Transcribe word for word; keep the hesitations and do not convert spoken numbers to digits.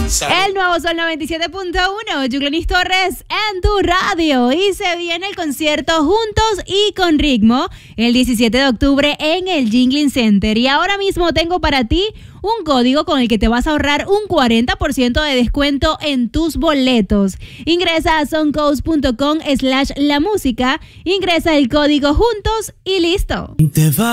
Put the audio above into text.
El nuevo Sol noventa y siete punto uno, Yuclanis Torres en tu radio. Y se viene el concierto Juntos y con Ritmo el diecisiete de octubre en el Jingling Center. Y ahora mismo tengo para ti un código con el que te vas a ahorrar un cuarenta por ciento de descuento en tus boletos. Ingresa a soncoast.com slash la música, ingresa el código Juntos y listo.